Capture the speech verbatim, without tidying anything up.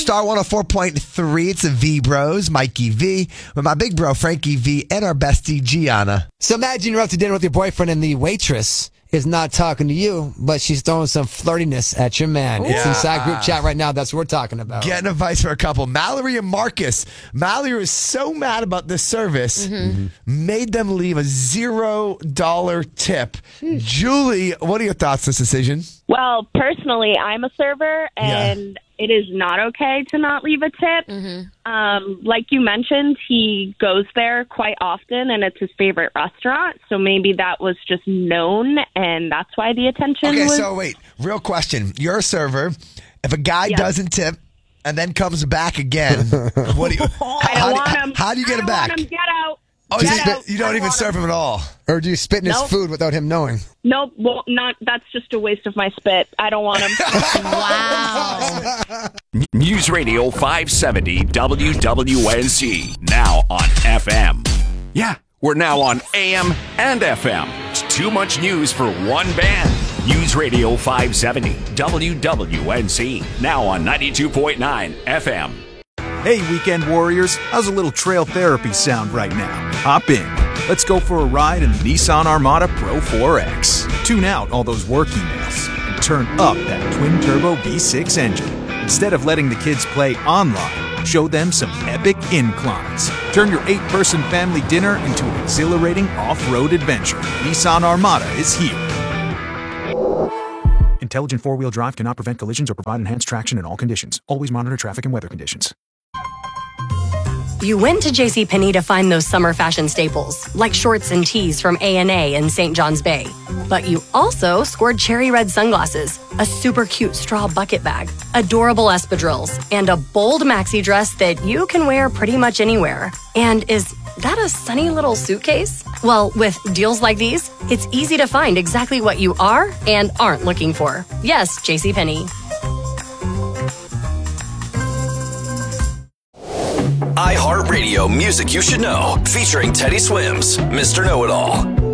Star one oh four point three. It's the V Bros, Mikey V, with my big bro, Frankie V, and our bestie, Gianna. So imagine you're out to dinner with your boyfriend and the waitress is not talking to you, but she's throwing some flirtiness at your man. It's Yeah. inside group chat right now. That's what we're talking about. Getting advice for a couple. Mallory and Marcus. Mallory was so mad about this service, mm-hmm. made them leave a zero dollar tip. Julie, what are your thoughts on this decision? Well, personally, I'm a server, and Yeah. it is not okay to not leave a tip. Mm-hmm. Um, like you mentioned, he goes there quite often, and it's his favorite restaurant. So maybe that was just known, and that's why the attention Okay, was... so wait. Real question. You're a server. If a guy Yeah. doesn't tip and then comes back again, what do you... I don't how, want do, him. how do you get I him don't back? want him. Get out. Oh, Get you, out. you don't I even want serve him at all. Or do you spit in his Nope. food without him knowing? Nope. Well, not. That's just a waste of my spit. I don't want him. Wow. News Radio five seventy W W N C. Now on F M. Yeah, we're now on A M and F M. It's too much news for one band. News Radio five seventy W W N C. Now on ninety-two point nine F M. Hey, Weekend Warriors, how's a little trail therapy sound right now? Hop in. Let's go for a ride in the Nissan Armada Pro four X. Tune out all those work emails and turn up that twin-turbo V six engine. Instead of letting the kids play online, show them some epic inclines. Turn your eight-person family dinner into an exhilarating off-road adventure. Nissan Armada is here. Intelligent four-wheel drive cannot prevent collisions or provide enhanced traction in all conditions. Always monitor traffic and weather conditions. You went to JCPenney to find those summer fashion staples, like shorts and tees from A and A in Saint John's Bay. But you also scored cherry red sunglasses, a super cute straw bucket bag, adorable espadrilles, and a bold maxi dress that you can wear pretty much anywhere. And is that a sunny little suitcase? Well, with deals like these, it's easy to find exactly what you are and aren't looking for. Yes, JCPenney. iHeartRadio Music You Should Know, featuring Teddy Swims, Mister Know-It-All.